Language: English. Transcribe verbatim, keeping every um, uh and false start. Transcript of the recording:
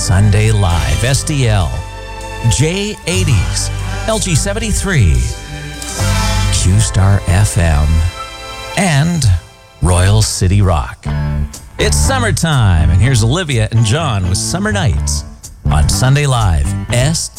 Sunday Live, S D L, J eighties, L G seventy-three, Q-Star F M, and Royal City Rock. It's summertime, and here's Olivia and John with Summer Nights on Sunday Live, S